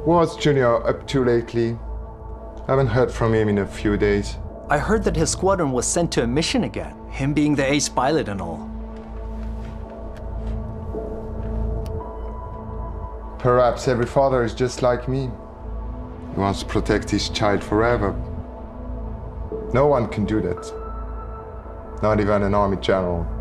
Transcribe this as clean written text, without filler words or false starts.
What's Junior up to lately? Haven't heard from him in a few days. I heard that his squadron was sent to a mission again, him being the ace pilot and all. Perhaps every father is just like me. He wants to protect his child forever. No one can do that. Not even an army general.